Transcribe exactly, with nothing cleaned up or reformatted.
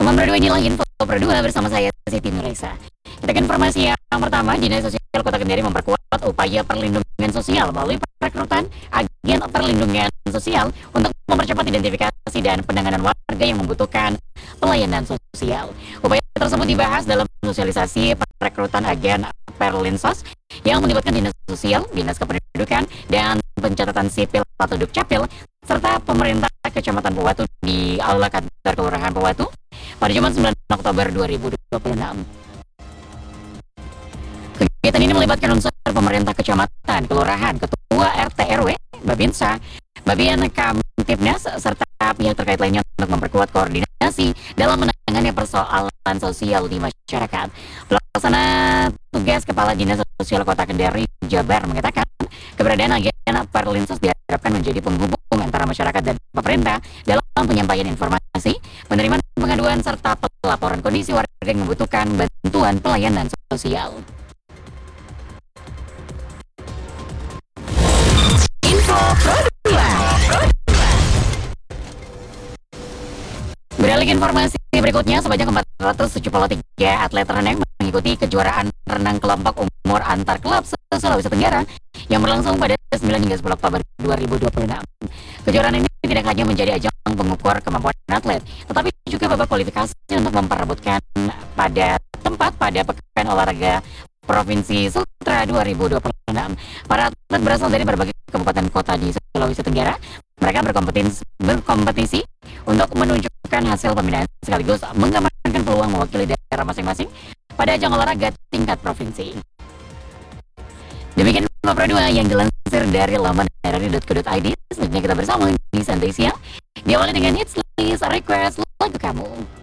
Teman berdua inilah info berdua bersama saya Siti Nuresa. Kita ke informasi yang pertama, Dinas Sosial Kota Kendari memperkuat upaya perlindungan sosial melalui perekrutan agen perlindungan sosial untuk mempercepat identifikasi dan penanganan warga yang membutuhkan pelayanan sosial. Upaya tersebut dibahas dalam sosialisasi perekrutan agen Perlinsos yang melibatkan Dinas Sosial, Dinas Kependudukan, dan Pencatatan Sipil atau Dukcapil, serta pemerintah Kecamatan Pewatu di Aula Kantor Kelurahan Pewatu pada Jumat sembilan Oktober dua ribu dua puluh enam. Kegiatan ini melibatkan unsur pemerintah kecamatan, kelurahan, ketua R T R W, Babinsa, Bagian Kamtibnas, serta pihak terkait lainnya untuk memperkuat koordinasi dalam menangani persoalan sosial di masyarakat. Pelaksana tugas Kepala Dinas Sosial Kota Kendari, Jabar, mengatakan keberadaan agen Perlinsos diharapkan menjadi penghubung antara masyarakat dan pemerintah dalam penyampaian informasi, penerimaan pengaduan, serta pelaporan kondisi warga yang membutuhkan bantuan pelayanan sosial. Info Pro Beralih informasi berikutnya, sebanyak empat ratus tujuh puluh tiga atlet renang mengikuti kejuaraan renang kelompok umur antar klub se-Sulawesi Tenggara yang berlangsung pada sembilan hingga sepuluh Oktober dua ribu dua puluh enam. Kejuaraan ini tidak hanya menjadi ajang pengukur kemampuan atlet, tetapi juga babak kualifikasi untuk memperebutkan pada tempat pada Pekan Olahraga Provinsi Sultra dua ribu dua puluh enam. Para atlet berasal dari berbagai kabupaten kota di Sulawesi Tenggara. Mereka berkompetisi, berkompetisi untuk menunjukkan hasil pembinaan sekaligus mengamankan peluang mewakili daerah masing-masing pada ajang olahraga tingkat provinsi. Demikian Info Pro dua yang dilansir dari laman r r i dot co dot i d. Selanjutnya kita bersama di Santai Siang. Diawali dengan hits list request lagu kamu.